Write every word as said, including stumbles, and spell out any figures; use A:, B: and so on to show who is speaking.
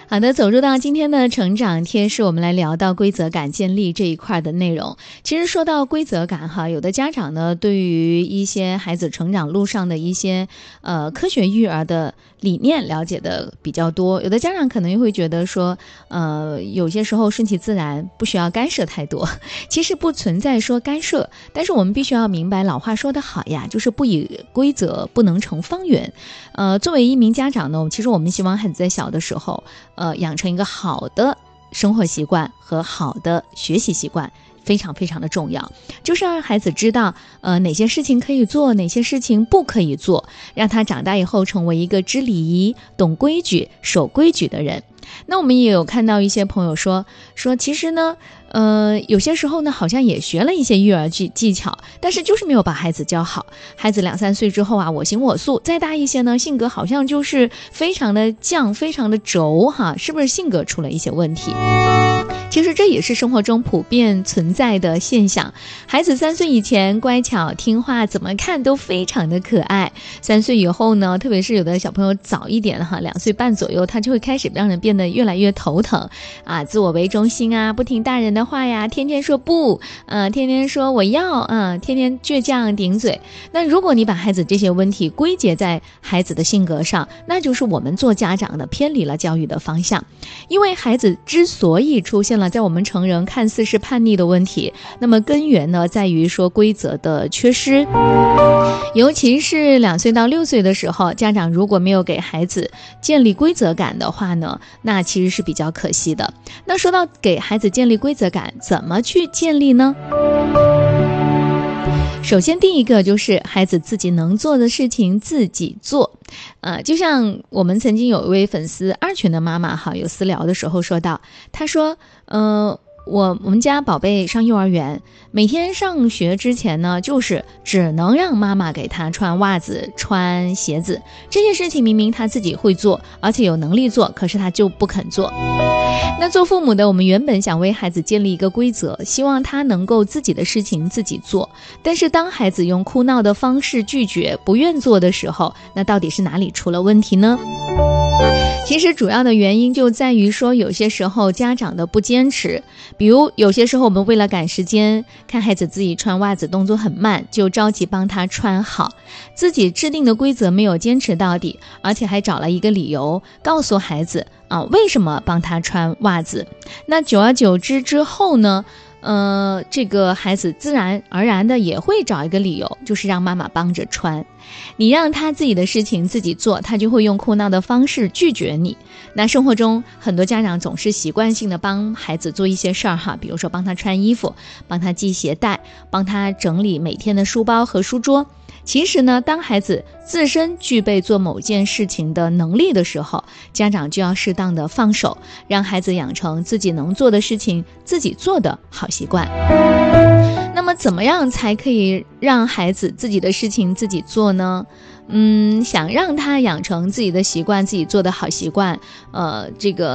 A: 好的，走入到今天的成长贴士，我们来聊到规则感建立这一块的内容。其实说到规则感哈，有的家长呢对于一些孩子成长路上的一些呃科学育儿的理念了解的比较多，有的家长可能又会觉得说呃有些时候顺其自然，不需要干涉太多。其实不存在说干涉，但是我们必须要明白，老话说得好呀，就是不以规则不能成方圆。呃作为一名家长呢，其实我们希望孩子在小的时候呃，养成一个好的生活习惯和好的学习习惯，非常非常的重要，就是让孩子知道呃哪些事情可以做，哪些事情不可以做，让他长大以后成为一个知礼仪、懂规矩、守规矩的人。那我们也有看到一些朋友说说其实呢呃，有些时候呢好像也学了一些育儿技技巧，但是就是没有把孩子教好。孩子两三岁之后啊，我行我素，再大一些呢，性格好像就是非常的犟，非常的轴哈，是不是性格出了一些问题？其实这也是生活中普遍存在的现象。孩子三岁以前乖巧听话，怎么看都非常的可爱。三岁以后呢，特别是有的小朋友早一点哈，两岁半左右，他就会开始让人变得越来越头疼啊，自我为中心啊，不听大人的话呀，天天说不，呃，天天说我要，嗯、呃，天天倔强顶嘴。那如果你把孩子这些问题归结在孩子的性格上，那就是我们做家长的偏离了教育的方向。因为孩子之所以出现了在我们成人看似是叛逆的问题，那么根源呢在于说规则的缺失。尤其是两岁到六岁的时候，家长如果没有给孩子建立规则感的话呢，那其实是比较可惜的。那说到给孩子建立规则感，怎么去建立呢？首先第一个就是孩子自己能做的事情自己做。呃，就像我们曾经有一位粉丝二群的妈妈哈，有私聊的时候说到，她说呃我我们家宝贝上幼儿园，每天上学之前呢，就是只能让妈妈给他穿袜子、穿鞋子，这些事情明明他自己会做，而且有能力做，可是他就不肯做。那做父母的，我们原本想为孩子建立一个规则，希望他能够自己的事情自己做，但是当孩子用哭闹的方式拒绝、不愿做的时候，那到底是哪里出了问题呢？其实主要的原因就在于说，有些时候家长的不坚持，比如有些时候我们为了赶时间，看孩子自己穿袜子动作很慢，就着急帮他穿好，自己制定的规则没有坚持到底，而且还找了一个理由告诉孩子啊为什么帮他穿袜子。那久而久之之后呢呃，这个孩子自然而然的也会找一个理由，就是让妈妈帮着穿。你让他自己的事情自己做，他就会用哭闹的方式拒绝你。那生活中很多家长总是习惯性的帮孩子做一些事儿哈，比如说帮他穿衣服，帮他系鞋带，帮他整理每天的书包和书桌。其实呢，当孩子自身具备做某件事情的能力的时候，家长就要适当的放手，让孩子养成自己能做的事情自己做的好习惯。那么怎么样才可以让孩子自己的事情自己做呢？嗯，想让他养成自己的习惯，自己做的好习惯，呃，这个